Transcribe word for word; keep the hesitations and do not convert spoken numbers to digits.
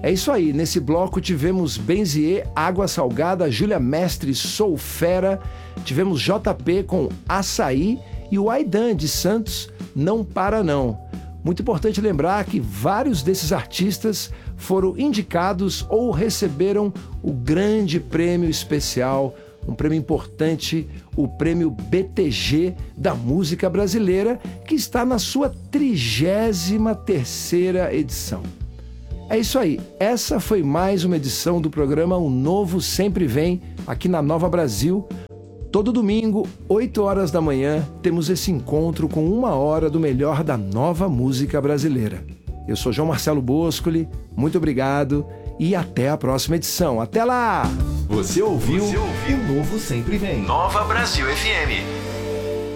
É isso aí, nesse bloco tivemos Benzier, Água Salgada, Júlia Mestre, Sou Fera, tivemos J P com Açaí e o Aidan de Santos, Não Para Não. Muito importante lembrar que vários desses artistas foram indicados ou receberam o grande prêmio especial, um prêmio importante, o prêmio B T G da música brasileira, que está na sua trigésima terceira edição. É isso aí, essa foi mais uma edição do programa O Novo Sempre Vem, aqui na Nova Brasil. Todo domingo, oito horas da manhã, temos esse encontro com uma hora do melhor da nova música brasileira. Eu sou João Marcelo Boscoli, muito obrigado e até a próxima edição. Até lá! Você ouviu, Você ouviu. O Novo Sempre Vem. Nova Brasil F M.